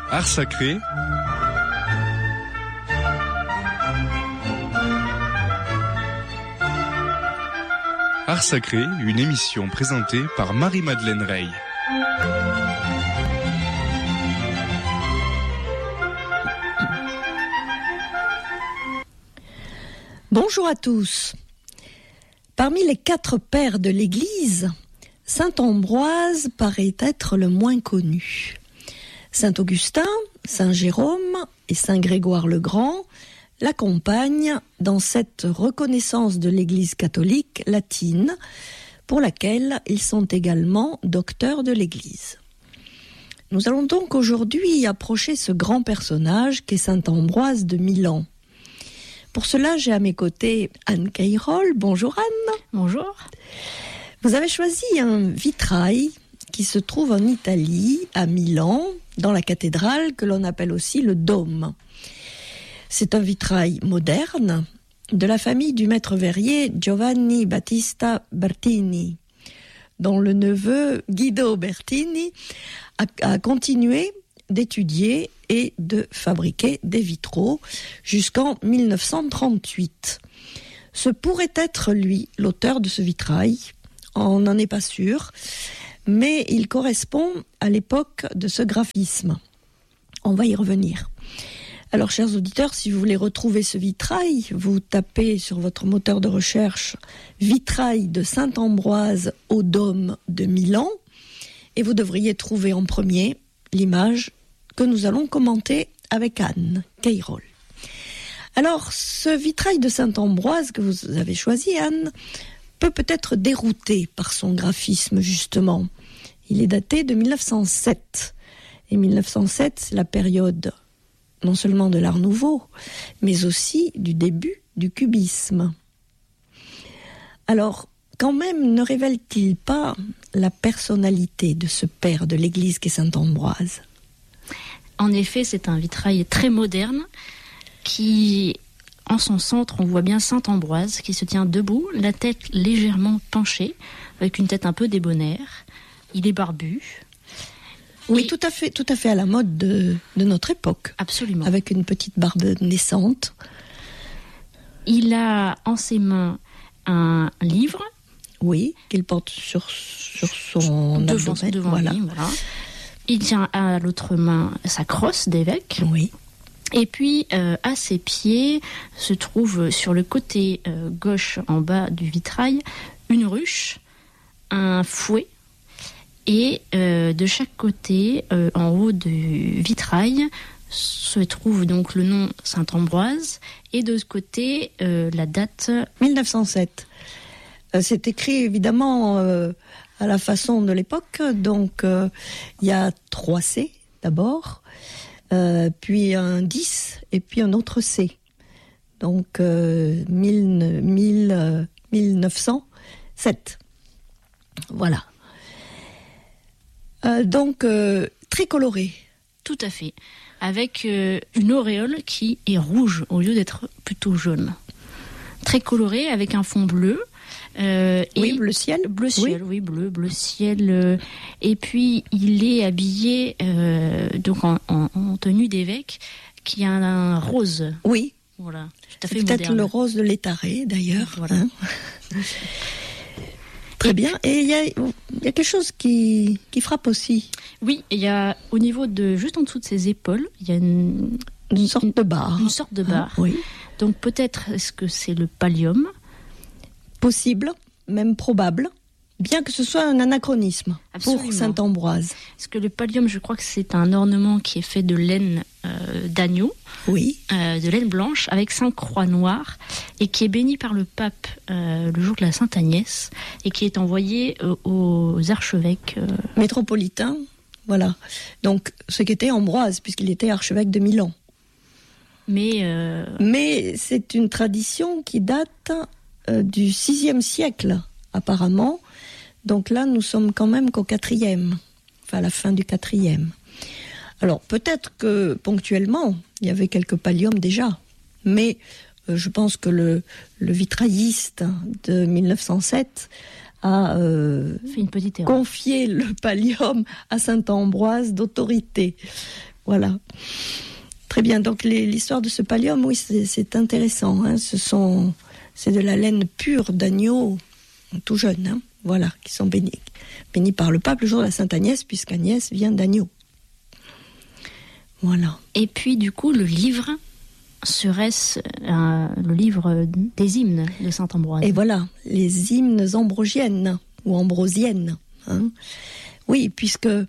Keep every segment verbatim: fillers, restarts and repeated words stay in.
Art sacré. Art sacré, une émission présentée par Marie-Madeleine Rey. Bonjour à tous. Parmi les quatre pères de l'Église, saint Ambroise paraît être le moins connu. Saint Augustin, saint Jérôme et saint Grégoire le Grand l'accompagnent dans cette reconnaissance de l'Église catholique latine, pour laquelle ils sont également docteurs de l'Église. Nous allons donc aujourd'hui approcher ce grand personnage qu'est saint Ambroise de Milan. Pour cela, j'ai à mes côtés Anne Cayrol. Bonjour Anne. Bonjour. Vous avez choisi un vitrail qui se trouve en Italie, à Milan, dans la cathédrale que l'on appelle aussi le Dôme. C'est un vitrail moderne de la famille du maître verrier Giovanni Battista Bertini, dont le neveu Guido Bertini a, a continué d'étudier et de fabriquer des vitraux jusqu'en mille neuf cent trente-huit. Ce pourrait être lui l'auteur de ce vitrail, on n'en est pas sûr, mais il correspond à l'époque de ce graphisme. On va y revenir. Alors, chers auditeurs, si vous voulez retrouver ce vitrail, vous tapez sur votre moteur de recherche « Vitrail de saint Ambroise au Dôme de Milan » et vous devriez trouver en premier l'image que nous allons commenter avec Anne Cayrol. Alors, ce vitrail de saint Ambroise que vous avez choisi, Anne, peut peut-être dérouter par son graphisme, justement. Il est daté de mille neuf cent sept. Et mille neuf cent sept, c'est la période non seulement de l'Art Nouveau, mais aussi du début du cubisme. Alors, quand même, ne révèle-t-il pas la personnalité de ce père de l'Église qu'est saint Ambroise ? En effet, c'est un vitrail très moderne qui, en son centre, on voit bien saint Ambroise qui se tient debout, la tête légèrement penchée, avec une tête un peu débonnaire. Il est barbu. Oui, Et... tout à fait, tout à fait à la mode de, de notre époque. Absolument. Avec une petite barbe naissante. Il a en ses mains un livre. Oui, qu'il porte sur, sur son devant, abdomen. Devant voilà. lui, voilà. Il tient à l'autre main sa crosse d'évêque. Oui. Et puis, euh, à ses pieds, se trouve sur le côté euh, gauche, en bas du vitrail, une ruche, un fouet, et euh, de chaque côté, euh, en haut du vitrail, se trouve donc le nom saint Ambroise, et de ce côté, euh, la date... mille neuf cent sept. Euh, c'est écrit évidemment euh, à la façon de l'époque, donc il euh, y a trois C d'abord, euh, puis un dix et puis un autre C. Donc euh, mille, mille, euh, mille neuf cent sept. Voilà. Euh, donc euh, très coloré. Tout à fait. Avec euh, une auréole qui est rouge au lieu d'être plutôt jaune. Très coloré avec un fond bleu. Euh, oui, et bleu ciel. Bleu ciel, oui, oui bleu, bleu ciel. Euh, et puis, il est habillé euh, donc en, en, en tenue d'évêque qui a un, un rose. Oui. Voilà, tout à fait peut-être moderne. le rose de l'Étaré, d'ailleurs. Voilà. Hein. Très bien. Et il y a, y a quelque chose qui, qui frappe aussi. Oui, il y a au niveau de, juste en dessous de ses épaules, il y a une, une sorte une, de barre. Une sorte de barre. Hein, oui. Donc peut-être est-ce que c'est le pallium ? Possible, même probable, bien que ce soit un anachronisme. Absolument. Pour saint Ambroise. Parce que le pallium, je crois que c'est un ornement qui est fait de laine euh, d'agneau, oui. euh, de laine blanche, avec cinq croix noires, et qui est béni par le pape euh, le jour de la Sainte Agnès, et qui est envoyé euh, aux archevêques euh... métropolitains. Voilà. Donc, ce qu'était Ambroise, puisqu'il était archevêque de Milan. Mais, euh... Mais c'est une tradition qui date euh, du sixième siècle, apparemment. Donc là, nous sommes quand même qu'au quatrième, enfin à la fin du quatrième. Alors peut-être que ponctuellement, il y avait quelques palliums déjà, mais euh, je pense que le, le vitrailliste de mille neuf cent sept a euh, fait une petite confié le pallium à saint Ambroise d'autorité. Voilà. Très bien. Donc les, l'histoire de ce pallium, oui, c'est, c'est intéressant. Hein. Ce sont, c'est de la laine pure d'agneau, tout jeune. Hein. Voilà, qui sont bénis, bénis par le pape le jour de la Sainte Agnès, puisqu'Agnès vient d'agneau. Voilà. Et puis du coup, le livre serait-ce euh, le livre des hymnes de saint Ambroise. Et voilà, les hymnes ambrosiennes ou ambrosiennes. Hein. Oui, puisque euh,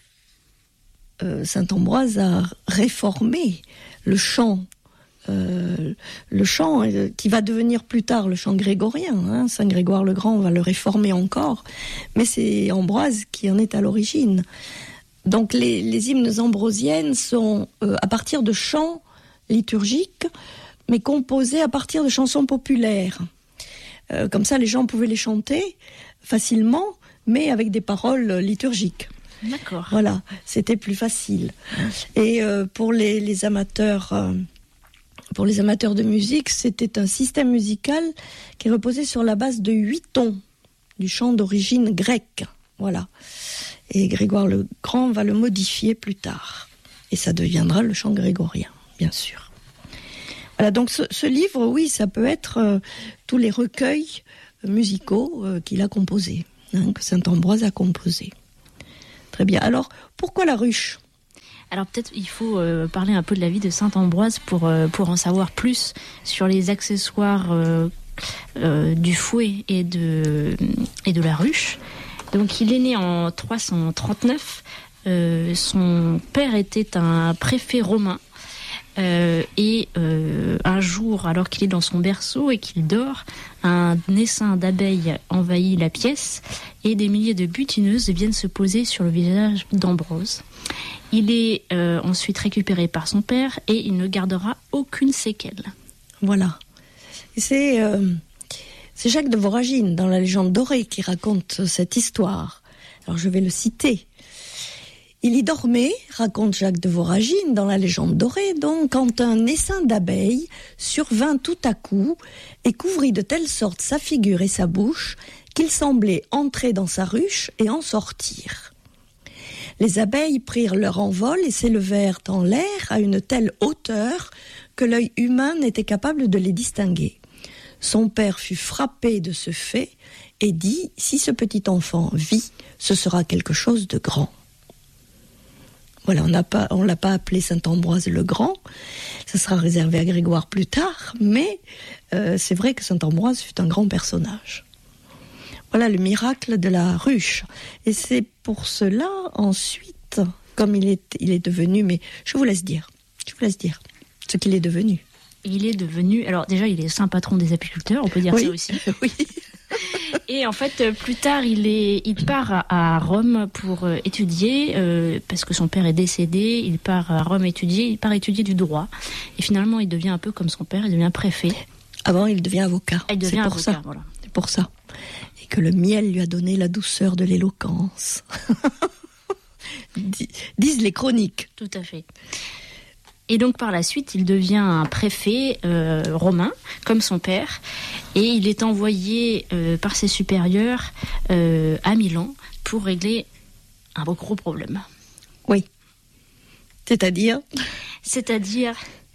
saint Ambroise a réformé le chant, euh, le chant euh, qui va devenir plus tard le chant grégorien. Hein. Saint Grégoire le Grand va le réformer encore, mais c'est Ambroise qui en est à l'origine. Donc les, les hymnes ambrosiennes sont euh, à partir de chants liturgiques, mais composés à partir de chansons populaires. Euh, comme ça, les gens pouvaient les chanter facilement, mais avec des paroles liturgiques. D'accord. Voilà, c'était plus facile. Et euh, pour les, les amateurs, euh, pour les amateurs de musique, c'était un système musical qui reposait sur la base de huit tons du chant d'origine grecque. Voilà. Et Grégoire le Grand va le modifier plus tard. Et ça deviendra le chant grégorien, bien sûr. Voilà, donc ce, ce livre, oui, ça peut être euh, tous les recueils musicaux euh, qu'il a composés, hein, que saint Ambroise a composés. Très bien. Alors, pourquoi la ruche ? Alors peut-être il faut euh, parler un peu de la vie de saint Ambroise pour, euh, pour en savoir plus sur les accessoires euh, euh, du fouet et de, et de la ruche. Donc il est né en trois cent trente-neuf. Euh, son père était un préfet romain. Euh, et euh, un jour, alors qu'il est dans son berceau et qu'il dort, un essaim d'abeilles envahit la pièce et des milliers de butineuses viennent se poser sur le visage d'Ambrose. Il est euh, ensuite récupéré par son père et il ne gardera aucune séquelle. Voilà. Et c'est, euh, c'est Jacques de Voragine, dans la légende dorée, qui raconte cette histoire. Alors je vais le citer. Il y dormait, raconte Jacques de Voragine dans la légende dorée, donc, quand un essaim d'abeilles survint tout à coup et couvrit de telle sorte sa figure et sa bouche qu'il semblait entrer dans sa ruche et en sortir. Les abeilles prirent leur envol et s'élevèrent en l'air à une telle hauteur que l'œil humain n'était capable de les distinguer. Son père fut frappé de ce fait et dit « Si ce petit enfant vit, ce sera quelque chose de grand ». Voilà, on n'a pas, on l'a pas appelé saint Ambroise le Grand, ça sera réservé à Grégoire plus tard, mais euh, c'est vrai que saint Ambroise fut un grand personnage. Voilà le miracle de la ruche. Et c'est pour cela, ensuite, comme il est, il est devenu, mais je vous laisse dire, je vous laisse dire ce qu'il est devenu. Il est devenu, alors déjà il est saint patron des apiculteurs, on peut dire oui, ça aussi. Oui. Et en fait, plus tard, il, est, il part à, à Rome pour euh, étudier, euh, parce que son père est décédé, il part à Rome étudier, il part étudier du droit. Et finalement, il devient un peu comme son père, il devient préfet. Avant, il devient avocat. Il devient c'est pour avocat, ça. Voilà. C'est pour ça. Et que le miel lui a donné la douceur de l'éloquence. Disent les chroniques. Tout à fait. Et donc par la suite, il devient un préfet euh, romain, comme son père, et il est envoyé euh, par ses supérieurs euh, à Milan pour régler un gros problème. Oui. C'est-à-dire C'est-à-dire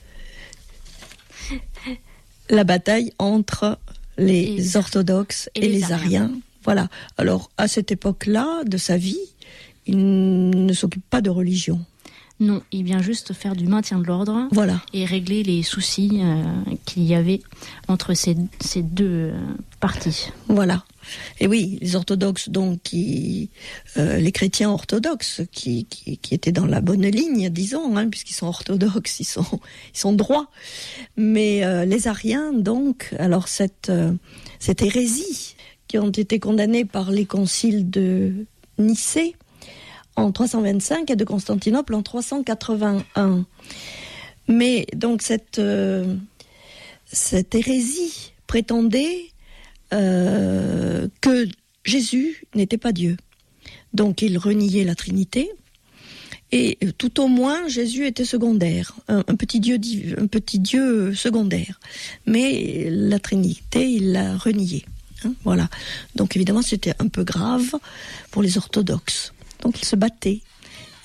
la bataille entre les, les orthodoxes et, et les les ariens. ariens. Voilà. Alors, à cette époque-là de sa vie, il ne s'occupe pas de religion. Non, il vient juste faire du maintien de l'ordre, voilà, et régler les soucis euh, qu'il y avait entre ces, ces deux euh, parties. Voilà. Et oui, les orthodoxes, donc, qui, euh, les chrétiens orthodoxes, qui, qui, qui étaient dans la bonne ligne, disons, hein, puisqu'ils sont orthodoxes, ils sont, ils sont droits. Mais euh, les ariens, donc, alors cette, euh, cette hérésie, qui ont été condamnés par les conciles de Nicée, en trois cent vingt-cinq et de Constantinople en trois cent quatre-vingt-un. Mais donc cette, euh, cette hérésie prétendait euh, que Jésus n'était pas Dieu. Donc il reniait la Trinité et tout au moins Jésus était secondaire, un, un, petit, dieu, un petit Dieu secondaire. Mais la Trinité, il l'a reniée. Hein, voilà. Donc évidemment c'était un peu grave pour les orthodoxes. Donc ils se battaient.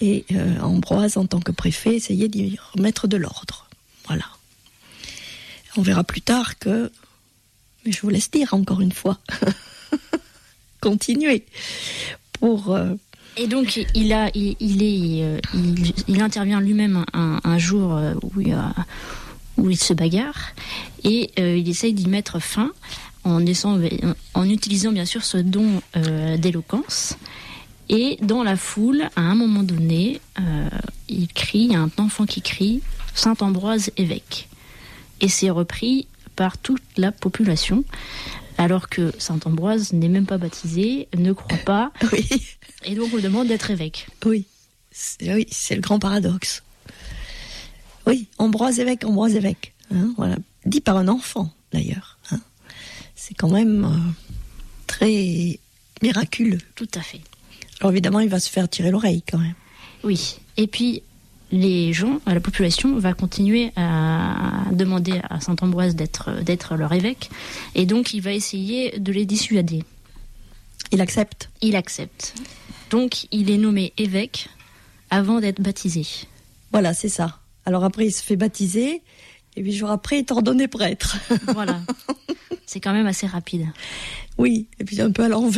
Et euh, Ambroise, en tant que préfet, essayait d'y remettre de l'ordre. Voilà. On verra plus tard que... Mais je vous laisse dire encore une fois. Continuez. Pour... Euh... Et donc, il, a, il, il, est, euh, il, il intervient lui-même un, un jour où il, a, où il se bagarre. Et euh, il essaye d'y mettre fin en, laissant, en utilisant bien sûr ce don euh, d'éloquence. Et dans la foule, à un moment donné, euh, il crie, il y a un enfant qui crie « Saint Ambroise évêque ». Et c'est repris par toute la population, alors que Saint Ambroise n'est même pas baptisé, ne croit pas, oui. Et donc on lui demande d'être évêque. Oui, c'est, oui, c'est le grand paradoxe. Oui, Ambroise évêque, Ambroise évêque. Hein, voilà. Dit par un enfant, d'ailleurs. Hein. C'est quand même euh, très miraculeux. Tout à fait. Alors évidemment, il va se faire tirer l'oreille quand même. Oui, et puis les gens, la population va continuer à demander à Saint Ambroise d'être, d'être leur évêque, et donc il va essayer de les dissuader. Il accepte. Il accepte. Donc il est nommé évêque avant d'être baptisé. Voilà, c'est ça. Alors après, il se fait baptiser, et puis jour après, il est ordonné prêtre. Voilà. C'est quand même assez rapide. Oui, et puis un peu à l'envers.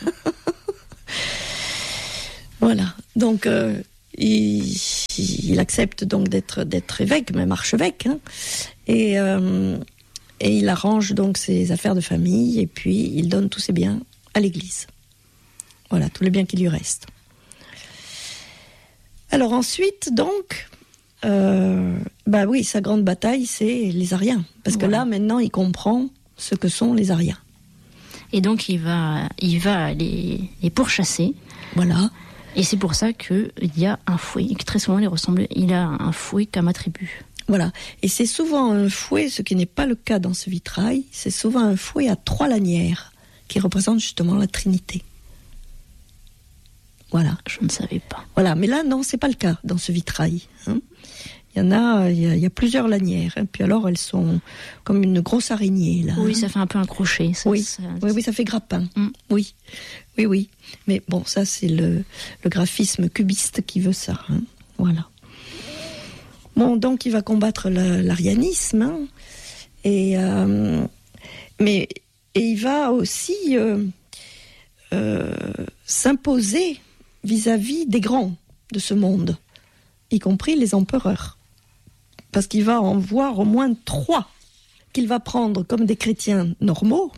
Voilà, donc euh, il, il accepte donc d'être, d'être évêque, même archevêque, hein, et, euh, et il arrange donc ses affaires de famille, et puis il donne tous ses biens à l'Église. Voilà, tous les biens qui lui restent. Alors ensuite, donc, euh, bah oui, sa grande bataille, c'est les Ariens, parce que voilà. Là, maintenant, il comprend ce que sont les Ariens. Et donc, il va, il va les, les pourchasser. Voilà. Et c'est pour ça qu'il y a un fouet, et que très souvent il ressemble, il a un fouet comme attribut. Voilà, et c'est souvent un fouet, ce qui n'est pas le cas dans ce vitrail, c'est souvent un fouet à trois lanières, qui représente justement la Trinité. Voilà. Je ne savais pas. Voilà, mais là, non, c'est pas le cas dans ce vitrail. Hein. Il y en a, il y a, il y a plusieurs lanières, hein, puis alors elles sont comme une grosse araignée, là. Oui, hein. Ça fait un peu un crochet. Ça, oui. Ça, oui, oui, ça fait grappin. Mm. Oui, oui, oui. Mais bon, ça, c'est le, le graphisme cubiste qui veut ça. Hein. Voilà. Bon, donc, il va combattre la, l'arianisme, hein, et, euh, mais, et il va aussi euh, euh, s'imposer vis-à-vis des grands de ce monde, y compris les empereurs. Parce qu'il va en voir au moins trois qu'il va prendre comme des chrétiens normaux.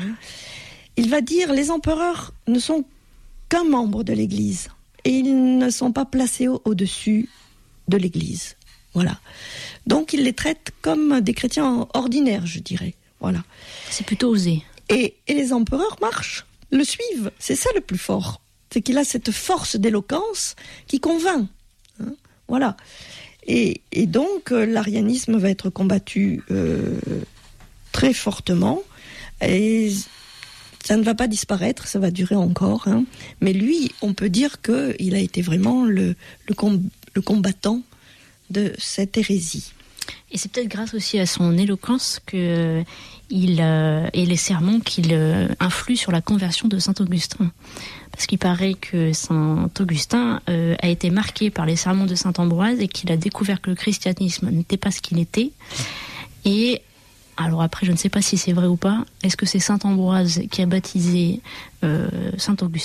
Il va dire les empereurs ne sont qu'un membre de l'Église et ils ne sont pas placés au- au-dessus de l'Église. Voilà. Donc il les traite comme des chrétiens ordinaires, je dirais. Voilà. C'est plutôt osé. Et, et les empereurs marchent, le suivent. C'est ça le plus fort. C'est qu'il a cette force d'éloquence qui convainc. Hein, voilà. Et, et donc, euh, l'arianisme va être combattu euh, très fortement. Et ça ne va pas disparaître, ça va durer encore. Hein. Mais lui, on peut dire qu'il a été vraiment le, le, com- le combattant de cette hérésie. Et c'est peut-être grâce aussi à son éloquence que il, euh, et les sermons qu'il euh, influent sur la conversion de saint Augustin. Parce qu'il paraît que saint Augustin euh, a été marqué par les sermons de saint Ambroise et qu'il a découvert que le christianisme n'était pas ce qu'il était. Et alors après, je ne sais pas si c'est vrai ou pas. Est-ce que c'est saint Ambroise qui a baptisé euh, saint Augustin ?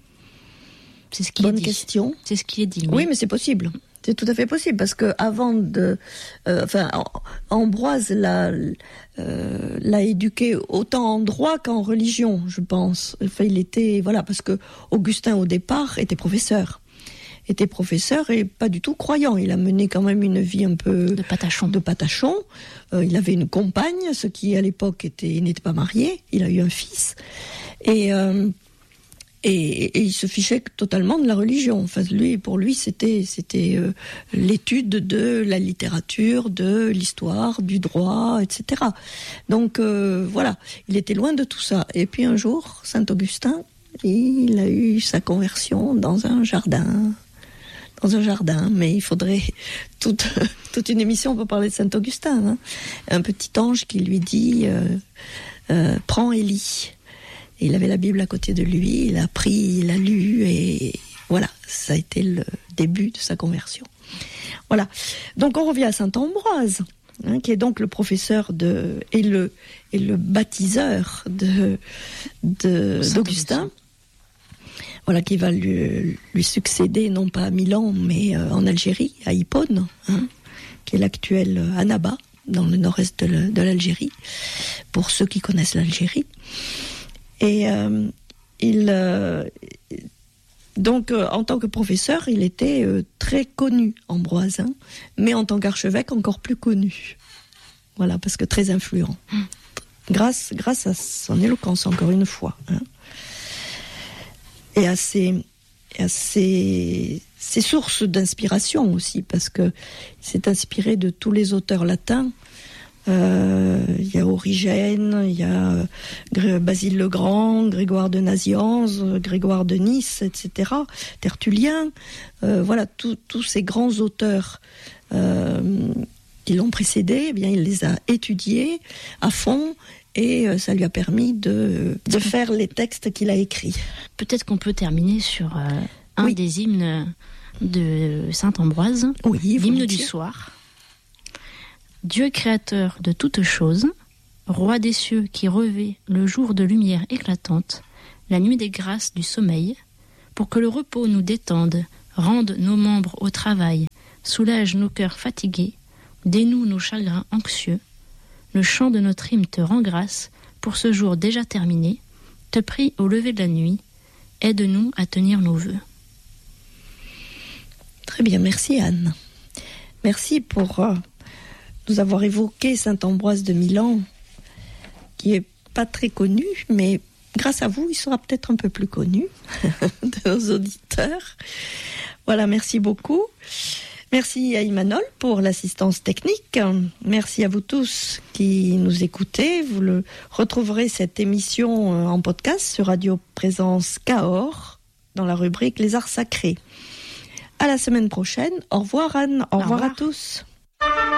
C'est ce qui Bonne est dit. question. C'est ce qui est dit. Oui, mais c'est possible. C'est tout à fait possible parce que avant de, euh, enfin, Ambroise l'a, euh, l'a éduqué autant en droit qu'en religion, je pense. Enfin, il était, voilà, parce que Augustin au départ était professeur, était professeur et pas du tout croyant. Il a mené quand même une vie un peu de patachon. De patachon. Euh, il avait une compagne, ce qui à l'époque était, il n'était pas marié. Il a eu un fils et. Euh, Et, et il se fichait totalement de la religion. Enfin, lui, pour lui, c'était, c'était euh, l'étude de la littérature, de l'histoire, du droit, et cetera. Donc euh, voilà, il était loin de tout ça. Et puis un jour, saint Augustin, il a eu sa conversion dans un jardin, dans un jardin. Mais il faudrait toute toute une émission pour parler de saint Augustin. Hein. Un petit ange qui lui dit euh, euh, prends et lis. Il avait la Bible à côté de lui, il a pris, il a lu et voilà, ça a été le début de sa conversion. Voilà. Donc on revient à saint Ambroise, hein, qui est donc le professeur de et le et le baptiseur de, de d'Augustin. Voilà, qui va lui, lui succéder non pas à Milan mais euh, en Algérie, à Hippone, hein, qui est l'actuel Annaba, dans le nord-est de, le, de l'Algérie, pour ceux qui connaissent l'Algérie. Et euh, il euh, donc euh, en tant que professeur, il était euh, très connu, Ambroise, hein, mais en tant qu'archevêque encore plus connu. Voilà, parce que très influent. Mmh. Grâce, grâce à son éloquence, encore une fois. Hein. Et à ses, à ses, ses sources d'inspiration aussi, parce que il s'est inspiré de tous les auteurs latins. Euh, il y a Origène, il y a Basile le Grand, Grégoire de Nazianze, Grégoire de Nice, et cetera. Tertullien, euh, voilà, tous ces grands auteurs euh, qui l'ont précédé, eh bien, il les a étudiés à fond. Et ça lui a permis de, de faire les textes qu'il a écrits. Peut-être qu'on peut terminer sur euh, un oui. des hymnes de saint Ambroise, oui, l'hymne du soir. Dieu créateur de toutes choses, roi des cieux qui revêt le jour de lumière éclatante, la nuit des grâces du sommeil, pour que le repos nous détende, rende nos membres au travail, soulage nos cœurs fatigués, dénoue nos chagrins anxieux. Le chant de notre hymne te rend grâce pour ce jour déjà terminé, te prie au lever de la nuit, aide-nous à tenir nos vœux. Très bien, merci Anne. Merci pour euh, nous avoir évoqué saint Ambroise de Milan, qui est pas très connu, mais grâce à vous, il sera peut-être un peu plus connu de nos auditeurs. Voilà, merci beaucoup. Merci à Imanol pour l'assistance technique. Merci à vous tous qui nous écoutez. Vous le retrouverez cette émission en podcast sur Radio Présence Cahors dans la rubrique Les Arts Sacrés. À la semaine prochaine. Au revoir Anne. Au, Au revoir, revoir à tous.